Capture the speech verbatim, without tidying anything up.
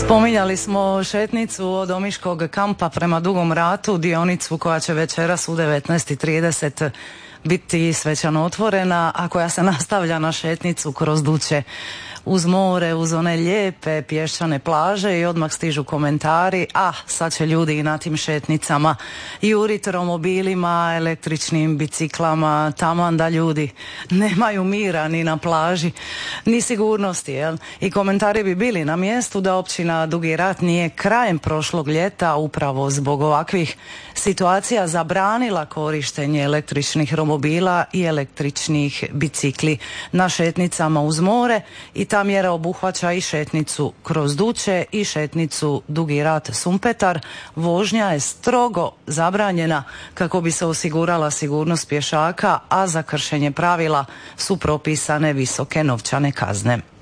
Spominjali smo šetnicu od Omiškog kampa prema Dugom ratu, dionicu koja će večeras u devetnaest i trideset biti svečano otvorena, a koja se nastavlja na šetnicu kroz Duče uz more, uz one lijepe pješčane plaže i odmah stižu komentari, a sad će ljudi i na tim šetnicama juriti romobilima, električnim biciklama, taman da ljudi nemaju mira ni na plaži, ni sigurnosti, jel? I komentari bi bili na mjestu da općina Dugi rat nije krajem prošlog ljeta upravo zbog ovakvih situacija zabranila korištenje električnih romobila i električnih bicikli na šetnicama uz more i ta mjera obuhvaća i šetnicu kroz Duče i šetnicu Dugi rat Sumpetar. Vožnja je strogo zabranjena kako bi se osigurala sigurnost pješaka, a za kršenje pravila su propisane visoke novčane kazne.